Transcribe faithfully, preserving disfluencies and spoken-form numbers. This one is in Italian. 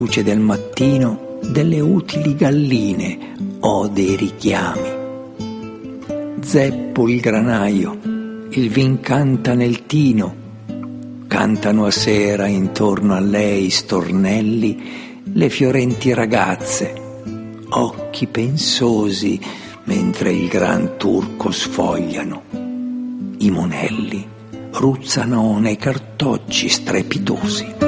luce del mattino, delle utili galline o dei richiami. Zeppo il granaio, il vin canta nel tino, cantano a sera intorno a lei stornelli le fiorenti ragazze, occhi pensosi mentre il gran turco sfogliano. I monelli ruzzano nei cartocci strepitosi.